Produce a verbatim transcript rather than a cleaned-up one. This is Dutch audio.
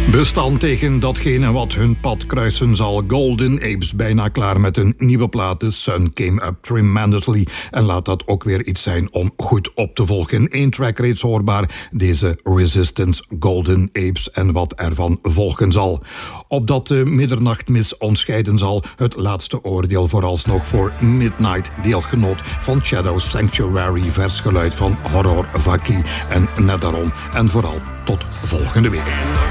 Bestand tegen datgene wat hun pad kruisen zal. Golden Apes bijna klaar met een nieuwe plaat. The Sun Came Up Tremendously. En laat dat ook weer iets zijn om goed op te volgen. Eén track reeds hoorbaar. Deze Resistance, Golden Apes en wat ervan volgen zal. Opdat de middernachtmis ons scheiden zal. Het laatste oordeel vooralsnog voor Midnight. Deelgenoot van Shadow Sanctuary. Vers geluid van Horror Vaki. En net daarom. En vooral tot volgende week.